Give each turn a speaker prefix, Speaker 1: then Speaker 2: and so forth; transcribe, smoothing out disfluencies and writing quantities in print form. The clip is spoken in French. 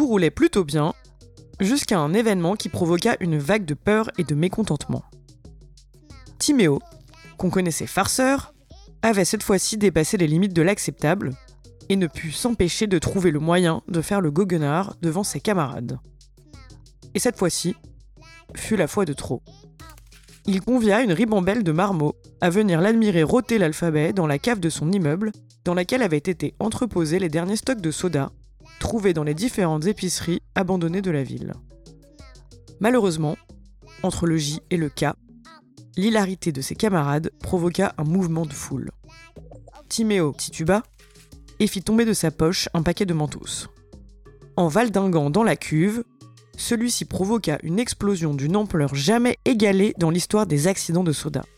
Speaker 1: tout roulait plutôt bien, jusqu'à un événement qui provoqua une vague de peur et de mécontentement. Timéo, qu'on connaissait farceur, avait cette fois-ci dépassé les limites de l'acceptable et ne put s'empêcher de trouver le moyen de faire le goguenard devant ses camarades. Et cette fois-ci, fut la fois de trop. Il convia une ribambelle de marmots à venir l'admirer rôter l'alphabet dans la cave de son immeuble, dans laquelle avaient été entreposés les derniers stocks de soda, trouvés dans les différentes épiceries abandonnées de la ville. Malheureusement, entre le J et le K, l'hilarité de ses camarades provoqua un mouvement de foule. Timéo tituba et fit tomber de sa poche un paquet de mentos. En valdinguant dans la cuve, celui-ci provoqua une explosion d'une ampleur jamais égalée dans l'histoire des accidents de soda.